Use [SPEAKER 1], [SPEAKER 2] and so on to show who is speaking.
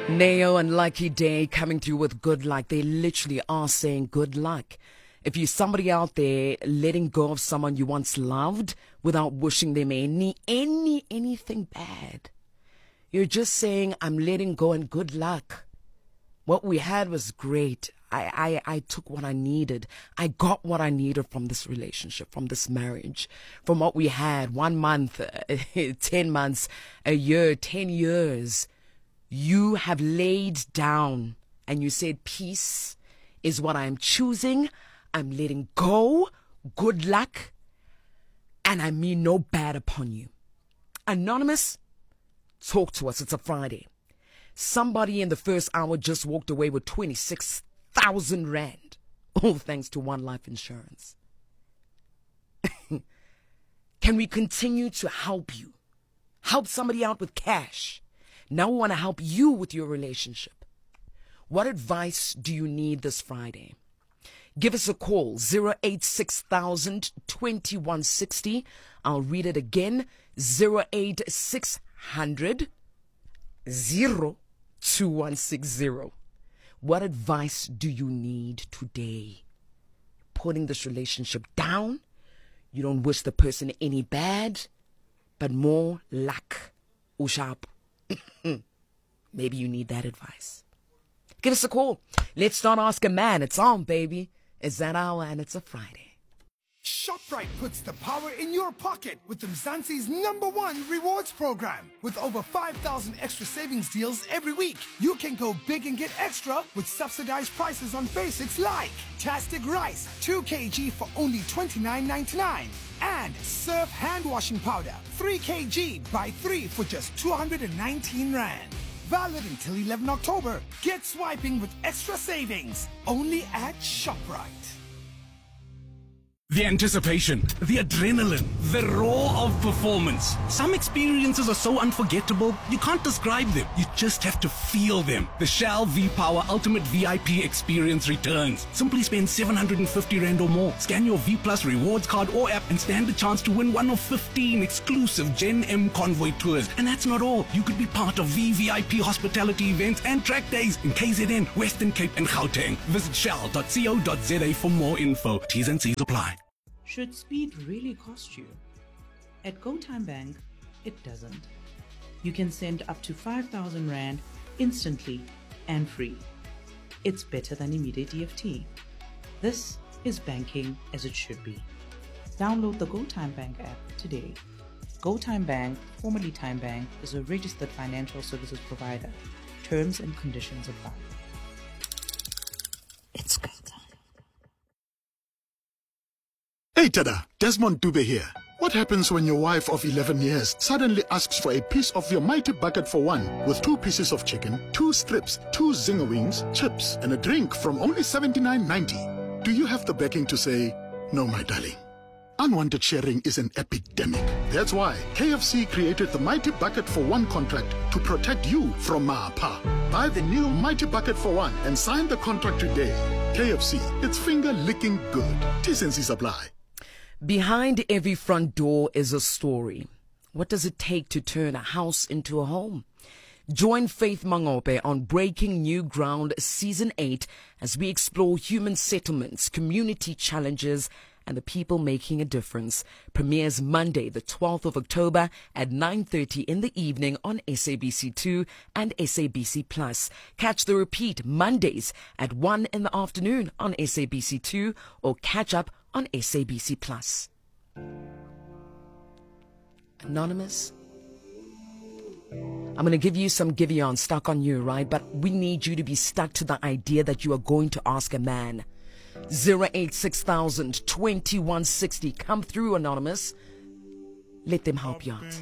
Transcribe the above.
[SPEAKER 1] Neo and Lucky Day coming through with good luck. They literally are saying good luck. If you're somebody out there letting go of someone you once loved without wishing them anything bad, you're just saying, I'm letting go and good luck. What we had was great. I took what I needed. I got what I needed from this relationship, from this marriage, from what we had. 1 month, 10 months, a year, 10 years. You have laid down and you said, peace is what I'm choosing. I'm letting go. Good luck. And I mean no bad upon you. Anonymous, talk to us. It's a Friday. Somebody in the first hour just walked away with 26,000 rand. All thanks to One Life Insurance. Can we continue to help you? Help somebody out with cash. Now we want to help you with your relationship. What advice do you need this Friday? Give us a call, 086,000 2160. I'll read it again, 08600 2160. What advice do you need today? Putting this relationship down. You don't wish the person any bad, but more luck. Ushap. Maybe you need that advice. Give us a call. Let's start Ask a Man. It's on, baby. It's that hour and it's a Friday.
[SPEAKER 2] ShopRite puts the power in your pocket with Mzansi's #1 rewards program. With over 5,000 extra savings deals every week, you can go big and get extra with subsidized prices on basics like Tastic Rice, 2 kg for only $29.99. And Surf hand washing powder, 3 kg, buy 3 for just 219 Rand. Valid until 11 October. Get swiping with extra savings. Only at ShopRite.
[SPEAKER 3] The anticipation, the adrenaline, the roar of performance. Some experiences are so unforgettable, you can't describe them. You just have to feel them. The Shell V-Power Ultimate VIP experience returns. Simply spend 750 Rand or more. Scan your V Plus rewards card or app and stand a chance to win one of 15 exclusive Gen M convoy tours. And that's not all. You could be part of VVIP hospitality events and track days in KZN, Western Cape and Gauteng. Visit shell.co.za for more info. T's and C's apply.
[SPEAKER 4] Should speed really cost you? At GoTime Bank, it doesn't. You can send up to 5,000 Rand instantly and free. It's better than immediate EFT. This is banking as it should be. Download the GoTime Bank app today. GoTime Bank, formerly Time Bank, is a registered financial services provider. Terms and conditions apply.
[SPEAKER 1] It's go time.
[SPEAKER 5] Hey Tada, Desmond Dube here. What happens when your wife of 11 years suddenly asks for a piece of your mighty bucket for one with 2 pieces of chicken, 2 strips, 2 zinger wings, chips, and a drink from only $79.90? Do you have the backing to say, no, my darling? Unwanted sharing is an epidemic. That's why KFC created the Mighty Bucket for One contract to protect you from Maapa. Buy the new Mighty Bucket for One and sign the contract today. KFC, it's finger-licking good. T's and C's apply.
[SPEAKER 1] Behind every front door is a story. What does it take to turn a house into a home? Join Faith Mangope on Breaking New Ground Season 8 as we explore human settlements, community challenges, and the people making a difference. Premieres Monday, the 12th of October at 9:30 in the evening on SABC2 and SABC Plus. Catch the repeat Mondays at 1 in the afternoon on SABC2 or catch up on SABC Plus. Anonymous, I'm going to give you some Giveon stuck on you, right? But we need you to be stuck to the idea that you are going to ask a man. 086,000 2160. Come through, Anonymous. Let them help you out.